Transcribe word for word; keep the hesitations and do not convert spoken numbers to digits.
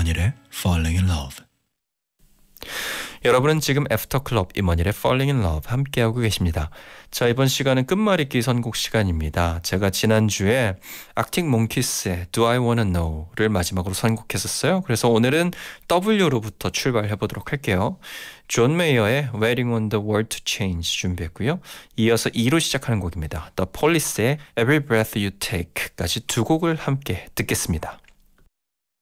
임원일의 Falling in Love. 여러분은 지금 애프터클럽 임원일의 Falling in Love 함께하고 계십니다. 자, 이번 시간은 끝말잇기 선곡 시간입니다. 제가 지난주에 악틱 몽키스의 Do I Wanna Know를 마지막으로 선곡했었어요. 그래서 오늘은 W로부터 출발해 보도록 할게요. 존 메이어의 Waiting on the World to Change 준비했고요. 이어서 E로 시작하는 곡입니다. The Police의 Every Breath You Take까지 두 곡을 함께 듣겠습니다.